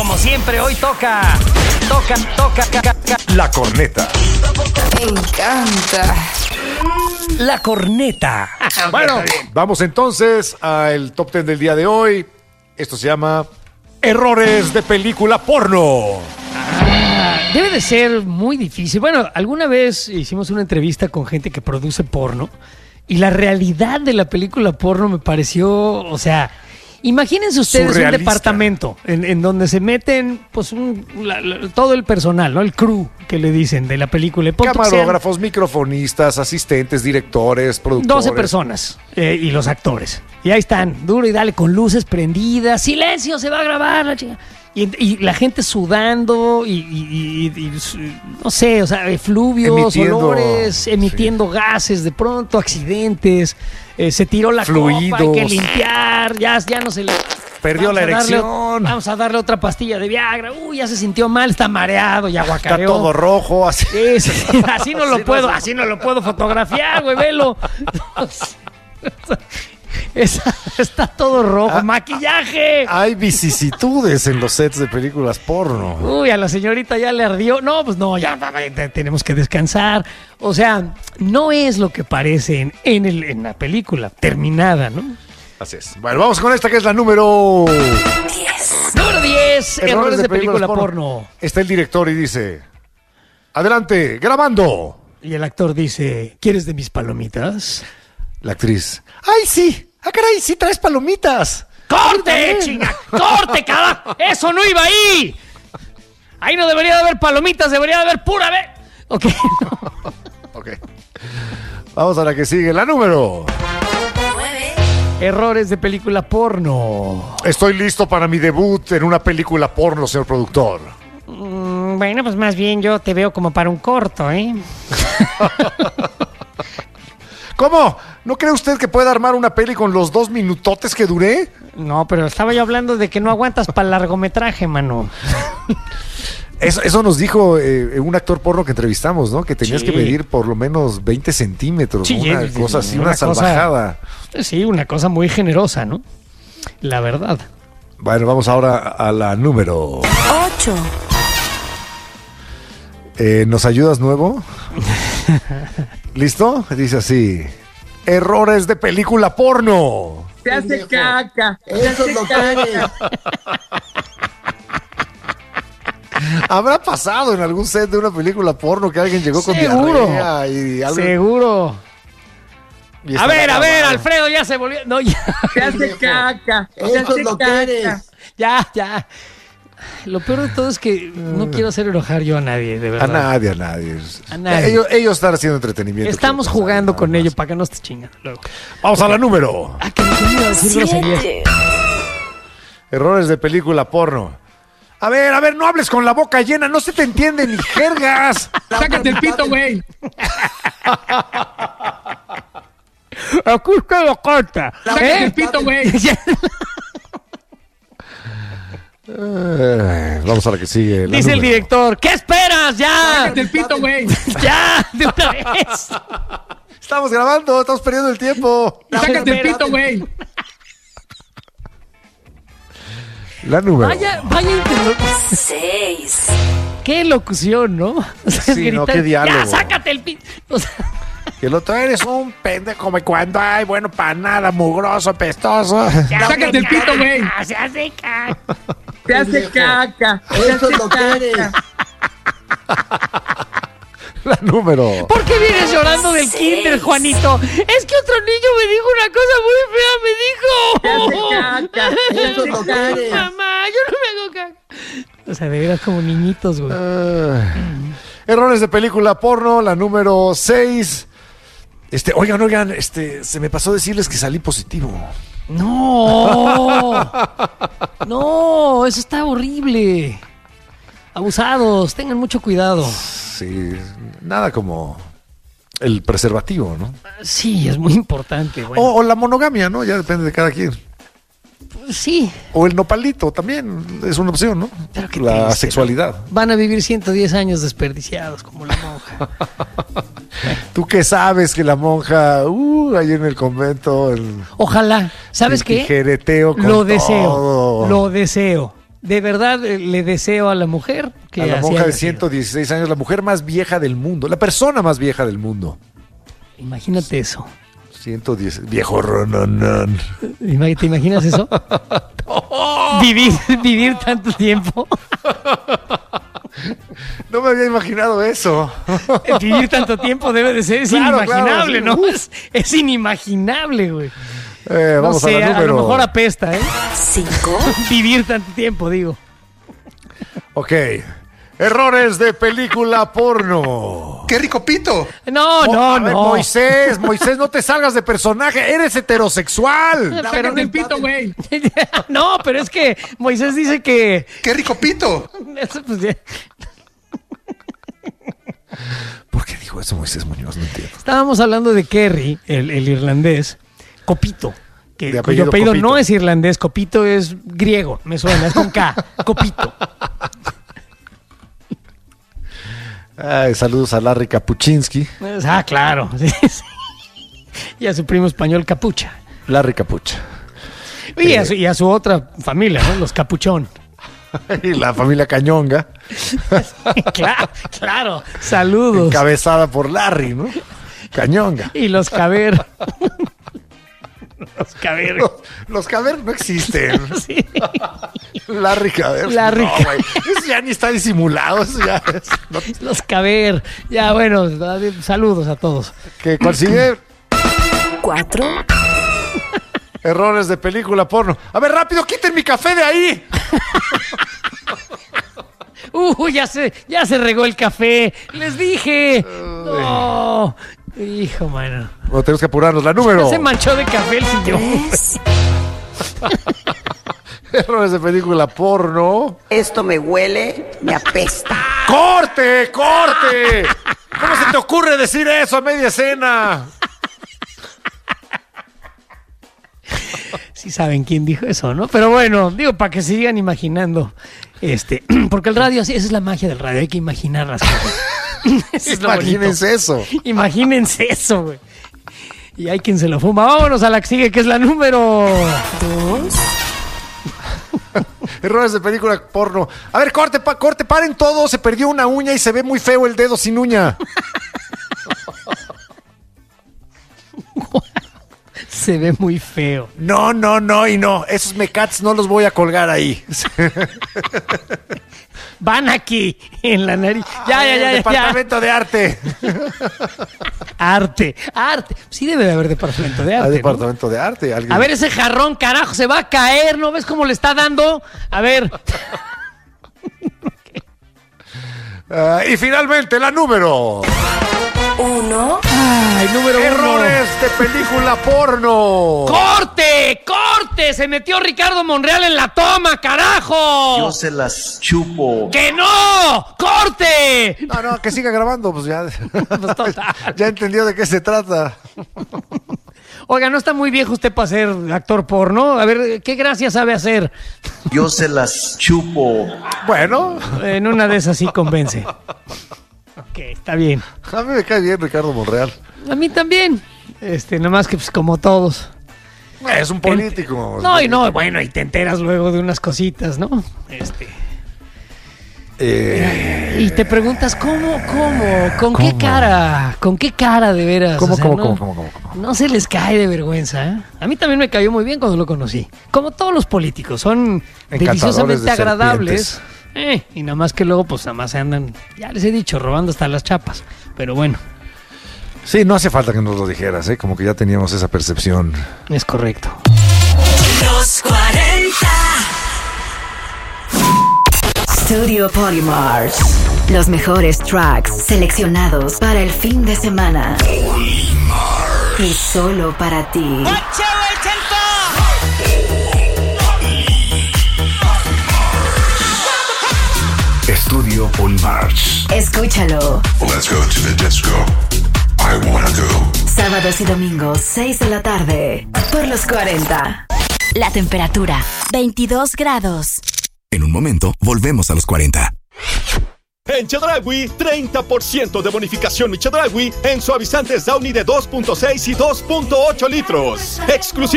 como siempre, hoy toca. La corneta. Me encanta. La corneta. Bueno, vamos entonces al top 10 del día de hoy. Esto se llama Errores de película porno. Debe de ser muy difícil. Bueno, alguna vez hicimos una entrevista con gente que produce porno y la realidad de la película porno me pareció, o sea, imagínense ustedes surrealista. un departamento en donde se meten pues todo el personal, ¿no? El crew que le dicen de la película. Y punto que sean Camarógrafos, microfonistas, asistentes, directores, productores. 12 personas y los actores. Y ahí están, duro y dale, con luces prendidas. ¡Silencio! Se va a grabar la chica. Y la gente sudando y no sé, o sea, efluvios, olores, emitiendo gases, de pronto accidentes, se tiró la Fluidos. copa, hay que limpiar, ya no se le... Perdió la erección. Vamos a darle otra pastilla de Viagra. Ya se sintió mal, está mareado, ya guacareó. Está todo rojo, así. Así no lo puedo fotografiar, güey, velo. Está todo rojo, maquillaje. Hay vicisitudes en los sets de películas porno. Uy, a la señorita ya le ardió. No, pues no, ya tenemos que descansar. O sea, no es lo que parece en la película terminada, ¿no? Así es. Bueno, vamos con esta que es la número 10. Número 10, errores de película porno. Está el director y dice: adelante, grabando. Y el actor dice: ¿quieres de mis palomitas? La actriz: ¡ay, sí! ¡Ah, caray! ¡Sí traes palomitas! ¡Corte, chinga! ¡Corte, carajo! ¡Eso no iba ahí! Ahí no debería de haber palomitas, debería de haber pura vez. Ok. Ok. Vamos a la que sigue, la número. 9. Errores de película porno. Estoy listo para mi debut en una película porno, señor productor. Bueno, pues más bien yo te veo como para un corto, ¿eh? ¿Cómo? ¿No cree usted que puede armar una peli con los 2 minutotes que duré? No, pero estaba yo hablando de que no aguantas para largometraje, mano. Eso nos dijo un actor porno que entrevistamos, ¿no? Que tenías Sí. que medir por lo menos 20 centímetros, Sí, una cosa así, una salvajada. Sí, una cosa muy generosa, ¿no? La verdad. Bueno, vamos ahora a la número. 8. ¿Nos ayudas nuevo? ¿Listo? Dice así: errores de película porno. Se hace caca. Eso es lo que eres. ¿Habrá pasado en algún set de una película porno que alguien llegó con Seguro. diarrea y algo? Seguro. Y A estaba ver, grabado? Alfredo ya se volvió. No, ya. Se hace caca. Eso es lo que eres. Ya. Lo peor de todo es que no quiero hacer enojar yo a nadie, de A verdad. nadie. A nadie. Ellos están haciendo entretenimiento. Estamos ¿Qué pasa? jugando Nada con más. ellos para que no estés chingando luego. Vamos a la número. Ah, que me iba a decir groserías. 7. Errores de película porno. A ver, no hables con la boca llena, no se te entiende ni jergas. Sácate el pito, güey. Aquí está la carta. Sácate el pito, güey. Vamos a la que sigue. la Dice el número. director, ¿qué esperas? ¡Ya! Sácate el pito, güey. ¡Ya! ¡De una vez! Estamos grabando, estamos perdiendo el tiempo. Sácate el pito, güey. La número. Vaya 6. qué locución, ¿no? O sea, Sí, no, qué diálogo. ¡Ya, sácate el pito! O sea, Y el otro, eres un pendejo como cuando hay, bueno, para nada, mugroso, pestoso. Sácate el pito, güey. se hace caca. Se hace caca. Eso es lo que eres. La número. ¿Por qué vienes llorando del 6. kinder, Juanito? Es que otro niño me dijo una cosa muy fea, me dijo. Se hace caca. Eso es lo que eres. Mamá, yo no me hago caca. O sea, de veras como niñitos, güey. Errores de película porno, la número 6. Oigan, se me pasó decirles que salí positivo. No, no, eso está horrible. Abusados, tengan mucho cuidado. Sí, nada como el preservativo, ¿no? Sí, es muy importante, güey. O la monogamia, ¿no? Ya depende de cada quien. Sí, O el nopalito también es una opción, ¿no? Pero qué La triste, sexualidad. van a vivir 110 años desperdiciados como la monja. ¿Tú qué sabes que la monja, ahí en el convento, Ojalá, ¿sabes el qué? tijereteo con Lo deseo, todo? lo deseo. de verdad le deseo a la mujer que A la así monja haya de sido. 116 años, la mujer más vieja del mundo, la persona más vieja del mundo. Imagínate eso. 110, viejo Rononon. ¿Te imaginas eso? Vivir tanto tiempo. No me había imaginado eso. Vivir tanto tiempo debe de ser, es Claro, inimaginable, claro, ¿no? sí. Es inimaginable, güey. Vamos no sé, a la a número. lo mejor apesta, ¿eh? 5, Vivir tanto tiempo, digo. Ok. Errores de película porno. ¡Qué rico pito! No, A ver, no. Moisés, no te salgas de personaje. Eres heterosexual. Pero no pito, güey. No, pero es que Moisés dice que... ¡Qué rico pito! Eso, pues, ya. ¿Por qué dijo eso Moisés Muñoz? No entiendo. Estábamos hablando de Kerry, el irlandés, Copito. De Cuyo apellido apellido Copito. no es irlandés, Copito es griego, me suena, es con K, Copito. Ay, saludos a Larry Kapuczynski. Claro. Sí, sí. Y a su primo español Capucha. Larry Capucha. Y a su otra familia, ¿no? Los Capuchón. Y la familia Cañonga, Claro. Saludos. encabezada por Larry, ¿no? Cañonga. Y los Caber. Los Caber. Los Caber no existen. Sí. Larry Caber. Larry No, güey. Eso ya ni está disimulado. Eso ya es- no- Los Caber. Ya, bueno, saludos a todos. ¿Cuál sigue? 4, Errores de película porno. A ver, rápido, quiten mi café de ahí. Ya se regó el café. Les dije. No. Hijo, mano. Bueno, tenemos que apurarnos. La número. Se manchó de café el sillón. 3, Errores de película porno. Esto me huele, me apesta. ¡Corte! ¡Corte! ¿Cómo se te ocurre decir eso a media escena? Sí saben quién dijo eso, ¿no? Pero bueno, digo, para que se sigan imaginando. Porque el radio, esa es la magia del radio, hay que imaginar las cosas. Eso es lo Imagínense bonito. eso. Imagínense eso, güey. Y hay quien se lo fuma. Vámonos a la que sigue, que es la número... 2, Errores de película porno. A ver, corte, paren todo. Se perdió una uña y se ve muy feo el dedo sin uña. Se ve muy feo. No. Y no. Esos mecates no los voy a colgar ahí. Van aquí, en la nariz. Ya. Departamento de arte. Arte. Sí debe de haber departamento de arte, Hay ¿no? departamento de arte. Alguien- A ver, ese jarrón, carajo, se va a caer. ¿No ves cómo le está dando? A ver. Y finalmente, la número. 1, Ay, número 1. Errores de película porno. ¡Corte! Se metió Ricardo Monreal en la toma, carajo. Yo se las chupo. ¡Que no! ¡Corte! No, que siga grabando, pues ya. Pues total. Ya entendió de qué se trata. Oiga, ¿no está muy viejo usted para ser actor porno? A ver, ¿qué gracia sabe hacer? Yo se las chupo. Bueno, En una de esas sí convence. Ok, está bien. a mí me cae bien Ricardo Monreal. A mí también. Nomás que pues como todos. Es un político. No, bueno, y te enteras luego de unas cositas, ¿no? Y te preguntas, ¿cómo? ¿Con qué cara? ¿Con qué cara de veras? ¿Cómo, O sea, cómo, no, cómo? No se les cae de vergüenza, ¿eh? A mí también me cayó muy bien cuando lo conocí. Como todos los políticos, son deliciosamente de agradables. Y nada más que luego, pues nada más se andan, ya les he dicho, robando hasta las chapas. Pero bueno, Sí, no hace falta que nos lo dijeras, ¿eh? Como que ya teníamos esa percepción. es correcto. los 40. Studio Polymars. Los mejores tracks seleccionados para el fin de semana. Y solo para ti. Estudio Polymars. Escúchalo. Let's go to the disco. I wanna go. Sábados y domingos, 6 de la tarde. Por los 40. La temperatura, 22 grados. En un momento, volvemos a los 40. En Chedraui, 30% de bonificación mi Chedraui en suavizantes Downy de 2.6 y 2.8 litros. Exclusivo.